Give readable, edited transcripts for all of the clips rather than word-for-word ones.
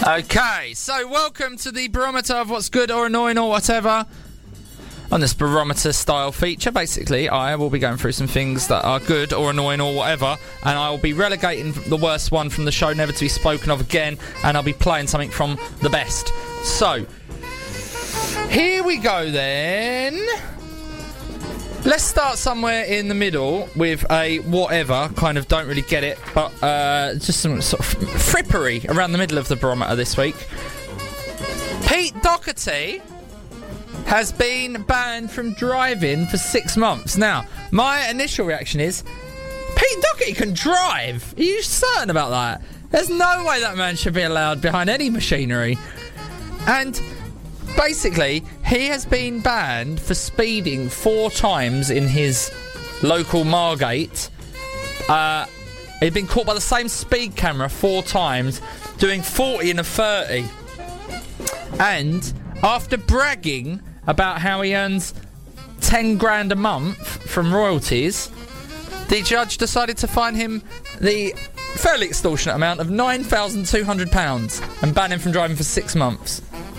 Okay, so welcome to the barometer of what's good or annoying or whatever. On this barometer style feature, basically, I will be going through some things that are good or annoying or whatever, and I will be relegating the worst one from the show, never to be spoken of again, and I'll be playing something from the best. So, here we go then. Let's start somewhere in the middle with a whatever, kind of don't really get it, but just some sort of frippery around the middle of the barometer this week. Pete Doherty has been banned from driving for 6 months. Now, my initial reaction is, Pete Doherty can drive? Are you certain about that? There's no way that man should be allowed behind any machinery. And basically, he has been banned for speeding 4 times in his local Margate. He'd been caught by the same speed camera 4 times, doing 40 and a 30. And after bragging about how he earns 10 grand a month from royalties, the judge decided to fine him the fairly extortionate amount of £9,200 and ban him from driving for 6 months.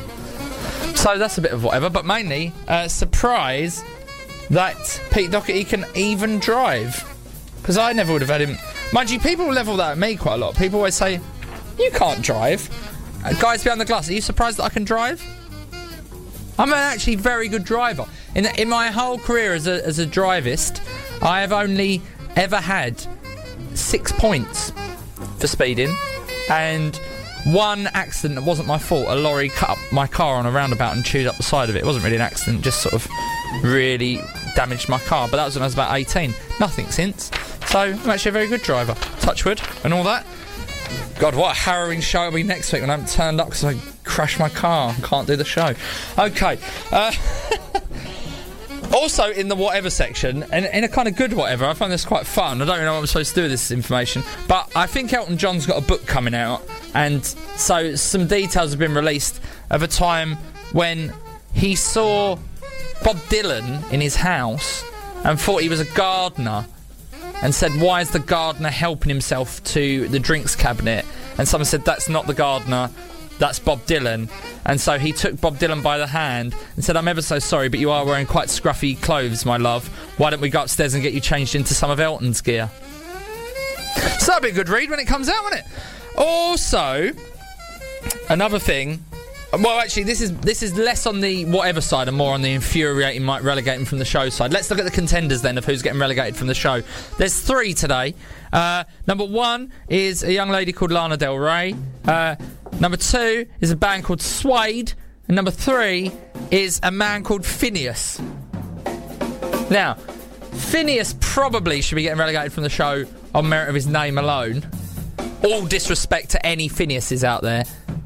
So that's a bit of whatever, but mainly surprise that Pete Doherty can even drive. Because I never would have had him. Mind you, people level that at me quite a lot. People always say, you can't drive. Guys behind the glass, are you surprised that I can drive? I'm an actually very good driver. In my whole career as a drivist, I have only ever had 6 points for speeding, and 1 accident that wasn't my fault. A lorry cut up my car on a roundabout and chewed up the side of it. It wasn't really an accident, just sort of really damaged my car. But that was when I was about 18. Nothing since. So I'm actually a very good driver. Touch wood and all that. God, what a harrowing show it'll be next week when I haven't turned up because I crashed my car and can't do the show. Okay. Also in the whatever section, and in a kind of good whatever, I find this quite fun. I don't know what I'm supposed to do with this information, but I think Elton John's got a book coming out, and so some details have been released of a time when he saw Bob Dylan in his house and thought he was a gardener, and said, why is the gardener helping himself to the drinks cabinet? And someone said, that's not the gardener, that's Bob Dylan. And so he took Bob Dylan by the hand and said, I'm ever so sorry, but you are wearing quite scruffy clothes, my love. Why don't we go upstairs and get you changed into some of Elton's gear? So that'll be a good read when it comes out, won't it? Also, another thing. Well, actually, this is less on the whatever side and more on the infuriating, might relegate him from the show side. Let's look at the contenders then of who's getting relegated from the show. There's 3 today. Number 1 is a young lady called Lana Del Rey. Number 2 is a band called Suede. And number 3 is a man called Phineas. Now, Phineas probably should be getting relegated from the show on merit of his name alone. All disrespect to any Phineases out there.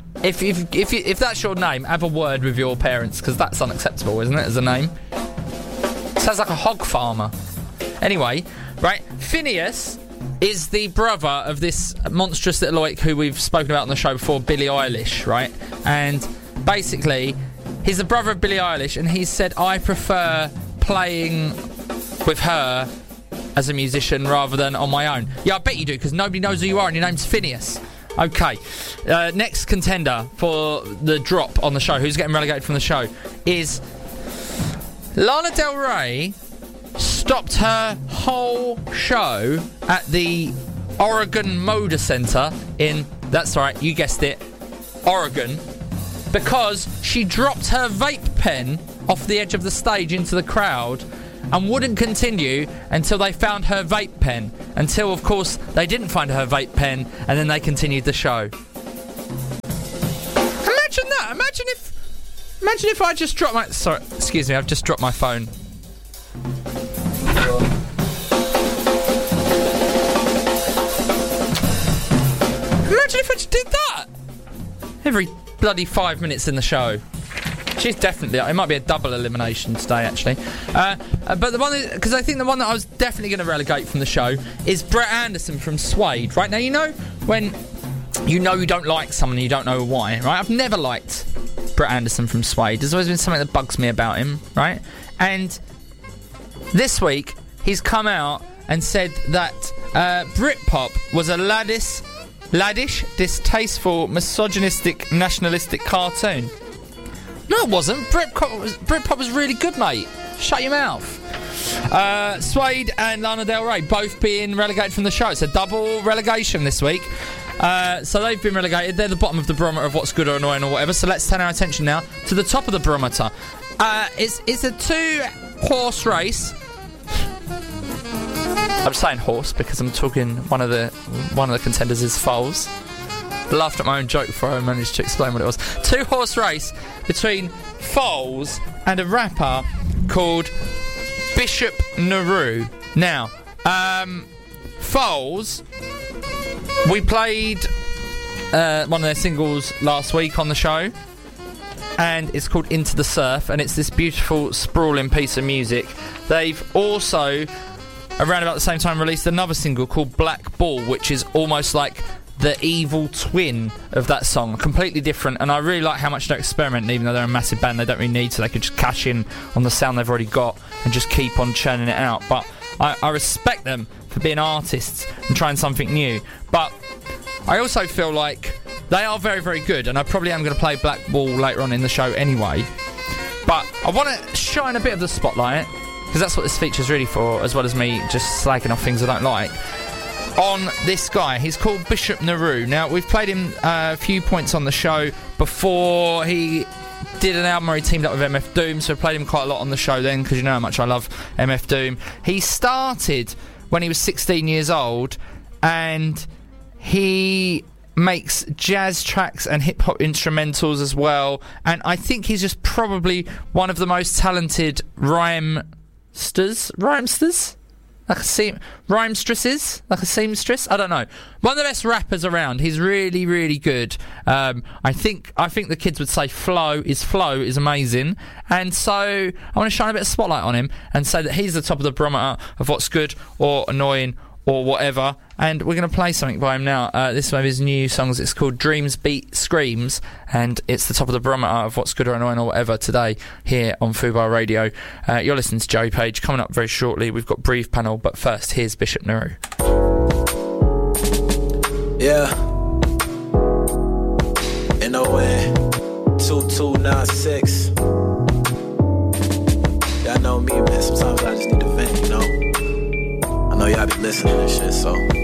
If that's your name, have a word with your parents, because that's unacceptable, isn't it, as a name? Sounds like a hog farmer. Anyway, right, Phineas is the brother of this monstrous little oik who we've spoken about on the show before, Billie Eilish, right? And basically, he's the brother of Billie Eilish, and he said, I prefer playing with her as a musician rather than on my own. Yeah, I bet you do, because nobody knows who you are, and your name's Phineas. Okay, next contender for the drop on the show, who's getting relegated from the show, is Lana Del Rey stopped her whole show at the Oregon Moda Center in, that's right, you guessed it, Oregon, because she dropped her vape pen off the edge of the stage into the crowd and wouldn't continue until they found her vape pen. Until, of course, they didn't find her vape pen, and then they continued the show. Imagine that. Imagine if I just dropped my... Sorry, excuse me, I've just dropped my phone. Imagine if I just did that. Every bloody 5 minutes in the show. She's definitely... It might be a double elimination today, actually. But the one... Because I think the one that I was definitely going to relegate from the show is Brett Anderson from Suede. Right, now, you know when you know you don't like someone and you don't know why, right? I've never liked Brett Anderson from Suede. There's always been something that bugs me about him, right? And this week, he's come out and said that Britpop was a lattice laddish, distasteful, misogynistic, nationalistic cartoon. No, it wasn't. Britpop was really good, mate. Shut your mouth. Suede and Lana Del Rey both being relegated from the show. It's a double relegation this week. So they've been relegated. They're the bottom of the barometer of what's good or annoying or whatever. So let's turn our attention now to the top of the barometer. It's a 2-horse race. I'm saying horse because I'm talking one of the contenders is foals. Laughed at my own joke before I managed to explain what it was. 2-horse race between foals and a rapper called Bishop Nehru. Now, foals, we played one of their singles last week on the show, and it's called Into the Surf, and it's this beautiful sprawling piece of music. They've also, around about the same time, released another single called Black Ball, which is almost like the evil twin of that song, completely different. And I really like how much they're experimenting, even though they're a massive band. They don't really need to. They could just cash in on the sound they've already got and just keep on churning it out. But I respect them for being artists and trying something new. But I also feel like they are very, very good, and I probably am going to play Black Ball later on in the show anyway. But I want to shine a bit of the spotlight, because that's what this feature's really for, as well as me just slagging off things I don't like, on this guy. He's called Bishop Nehru. Now, we've played him a few points on the show before. He did an album where he teamed up with MF Doom, so I played him quite a lot on the show then, because you know how much I love MF Doom. He started when he was 16 years old, and he makes jazz tracks and hip-hop instrumentals as well, and I think he's just probably one of the most talented rhymesters? Like a rhymestresses? Like a seamstress? I don't know. One of the best rappers around. He's really, really good. I think the kids would say flow is amazing. And so I want to shine a bit of spotlight on him and say that he's the top of the barometer of what's good or annoying or whatever. And we're going to play something by him now. This is one of his new songs. It's called Dreams Beat Screams, and it's the top of the barometer of what's good or annoying or whatever today here on Fubar Radio. You're listening to Joey Page. Coming up very shortly, we've got Breathe Panel, but first, here's Bishop Nehru. Yeah. NON 2296. Y'all know me, man. Sometimes I just need to vent, you know. I know y'all be listening and shit, so